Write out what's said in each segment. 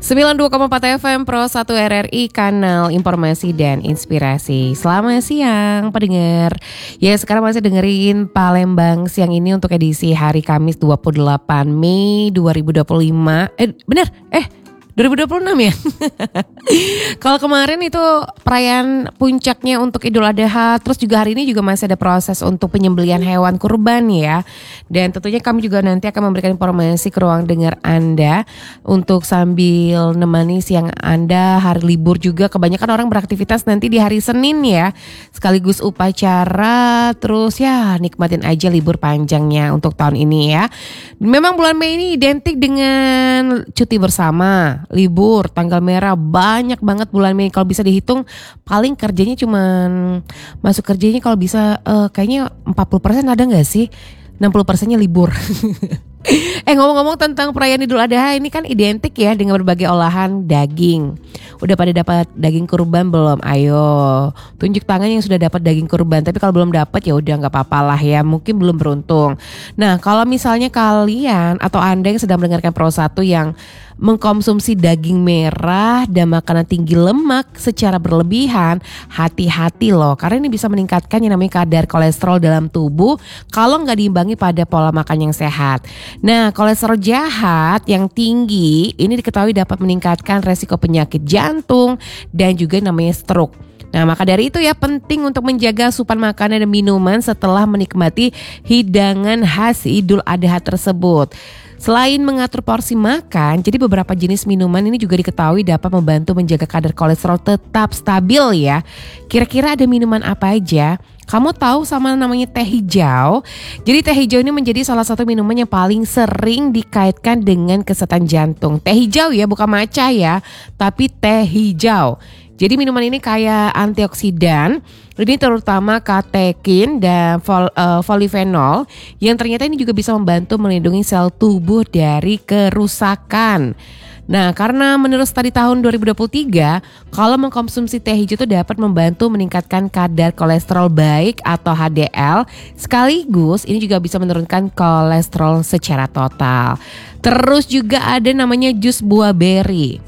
92,4 FM Pro 1 RRI, kanal informasi dan inspirasi. Selamat siang pendengar. Ya, sekarang masih dengerin Palembang siang ini untuk edisi hari Kamis 28 Mei 2025. Bener? 2026 ya. Kalau kemarin itu perayaan puncaknya untuk Idul Adha, terus juga hari ini juga masih ada proses untuk penyembelihan hewan kurban ya. Dan tentunya kami juga nanti akan memberikan informasi ke ruang dengar Anda untuk sambil nemani siang Anda. Hari libur juga kebanyakan orang beraktivitas nanti di hari Senin ya, sekaligus upacara, terus ya nikmatin aja libur panjangnya untuk tahun ini ya. Memang bulan Mei ini identik dengan cuti bersama, libur, tanggal merah, banyak banget bulan Mei. Kalau bisa dihitung paling kerjanya cuman masuk kerjanya kalau bisa kayaknya 40% ada gak sih? 60%-nya libur. Ngomong-ngomong tentang perayaan Idul Adha, ini kan identik ya dengan berbagai olahan daging. Udah pada dapat daging kurban belum? Ayo tunjuk tangan yang sudah dapat daging kurban. Tapi kalau belum dapat ya udah nggak apa-apa lah ya, mungkin belum beruntung. Nah, kalau misalnya kalian atau Anda yang sedang mendengarkan Pro 1 yang mengkonsumsi daging merah dan makanan tinggi lemak secara berlebihan, hati-hati loh, karena ini bisa meningkatkan yang namanya kadar kolesterol dalam tubuh kalau nggak diimbangi pada pola makan yang sehat. Nah, kolesterol jahat yang tinggi ini diketahui dapat meningkatkan resiko penyakit jantung dan juga namanya stroke. Nah, maka dari itu ya penting untuk menjaga asupan makanan dan minuman setelah menikmati hidangan khas Idul Adha tersebut. Selain mengatur porsi makan, jadi beberapa jenis minuman ini juga diketahui dapat membantu menjaga kadar kolesterol tetap stabil ya. Kira-kira ada minuman apa aja? Kamu tahu sama namanya teh hijau? Jadi teh hijau ini menjadi salah satu minuman yang paling sering dikaitkan dengan kesehatan jantung. Teh hijau ya, bukan matcha ya, tapi teh hijau. Jadi minuman ini kaya antioksidan, ini terutama katekin dan polifenol yang ternyata ini juga bisa membantu melindungi sel tubuh dari kerusakan. Nah, karena menurut studi tahun 2023, kalau mengkonsumsi teh hijau itu dapat membantu meningkatkan kadar kolesterol baik atau HDL, sekaligus ini juga bisa menurunkan kolesterol secara total. Terus juga ada namanya jus buah beri.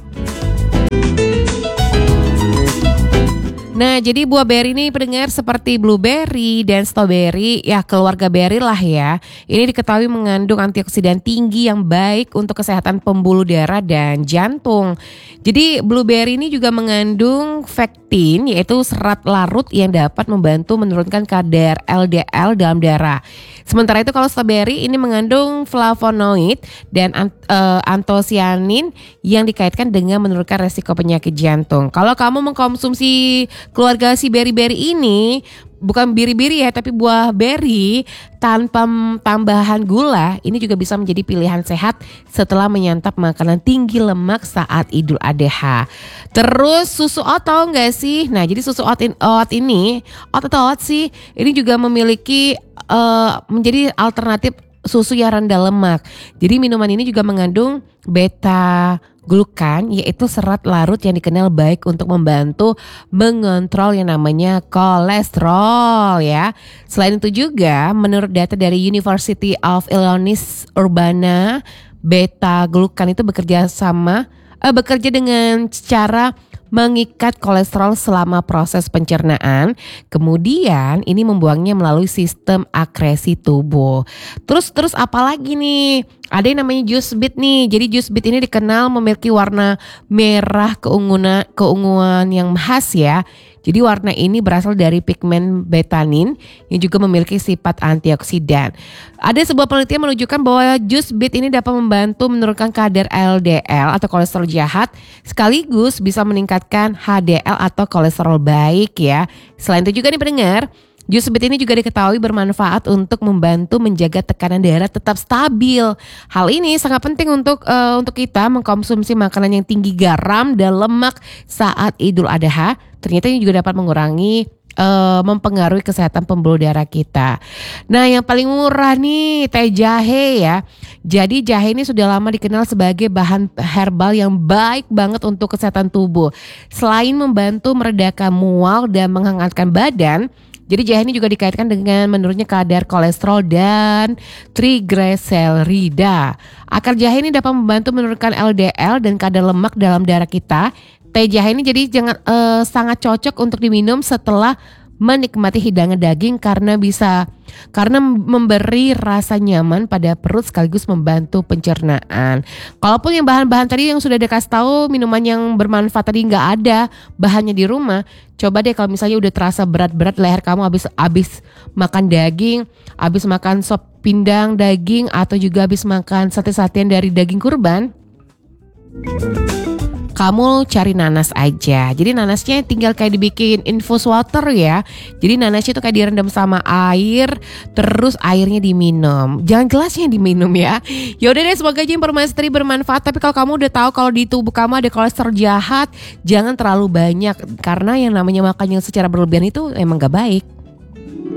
Nah, jadi buah beri ini pendengar seperti blueberry dan strawberry, ya keluarga beri lah ya. Ini diketahui mengandung antioksidan tinggi yang baik untuk kesehatan pembuluh darah dan jantung. Jadi blueberry ini juga mengandung pektin, yaitu serat larut yang dapat membantu menurunkan kadar LDL dalam darah. Sementara itu kalau strawberry ini mengandung flavonoid dan antosianin yang dikaitkan dengan menurunkan resiko penyakit jantung. Kalau kamu mengkonsumsi keluarga si beri-beri ini, bukan biri-biri ya, tapi buah beri tanpa tambahan gula, ini juga bisa menjadi pilihan sehat setelah menyantap makanan tinggi lemak saat Idul Adha. Terus susu oat, tahu nggak sih? Nah, jadi susu oat ini juga memiliki menjadi alternatif susu yang rendah lemak. Jadi minuman ini juga mengandung beta glukan, yaitu serat larut yang dikenal baik untuk membantu mengontrol yang namanya kolesterol ya. Selain itu juga menurut data dari University of Illinois Urbana, beta glukan itu bekerja dengan cara mengikat kolesterol selama proses pencernaan, kemudian ini membuangnya melalui sistem akresi tubuh. Terus apa lagi nih? Ada yang namanya jus beet nih. Jadi jus beet ini dikenal memiliki warna merah keunguan yang khas ya. Jadi warna ini berasal dari pigmen betanin yang juga memiliki sifat antioksidan. Ada sebuah penelitian menunjukkan bahwa jus beet ini dapat membantu menurunkan kadar LDL atau kolesterol jahat, sekaligus bisa meningkatkan HDL atau kolesterol baik ya. Selain itu juga nih pendengar, jus beet ini juga diketahui bermanfaat untuk membantu menjaga tekanan darah tetap stabil. Hal ini sangat penting untuk kita mengkonsumsi makanan yang tinggi garam dan lemak saat Idul Adha. Ternyata ini juga dapat mengurangi mempengaruhi kesehatan pembuluh darah kita. Nah, yang paling murah nih teh jahe ya. Jadi jahe ini sudah lama dikenal sebagai bahan herbal yang baik banget untuk kesehatan tubuh. Selain membantu meredakan mual dan menghangatkan badan, Jadi jahe ini juga dikaitkan dengan menurunnya kadar kolesterol dan trigliserida. Akar jahe ini dapat membantu menurunkan LDL dan kadar lemak dalam darah kita. Teh jahe ini jadi sangat cocok untuk diminum setelah menikmati hidangan daging karena memberi rasa nyaman pada perut sekaligus membantu pencernaan. Kalaupun yang bahan-bahan tadi yang sudah dikasih tahu minuman yang bermanfaat tadi nggak ada bahannya di rumah, coba deh kalau misalnya udah terasa berat-berat leher kamu habis makan daging, habis makan sop pindang daging atau juga habis makan sate-satean dari daging kurban. Kamu cari nanas aja. Jadi nanasnya tinggal kayak dibikin infus water ya. Jadi nanasnya itu kayak direndam sama air, terus airnya diminum. Jangan gelasnya diminum ya. Yaudah deh, semoga aja informasi tadi bermanfaat. Tapi kalau kamu udah tahu kalau di tubuh kamu ada kolesterol jahat, jangan terlalu banyak. Karena yang namanya makan yang secara berlebihan itu emang gak baik.